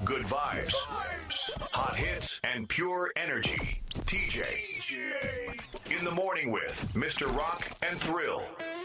Good vibes, hot hits, and pure energy. TJ. In the morning with Mr. Rock and Thrill.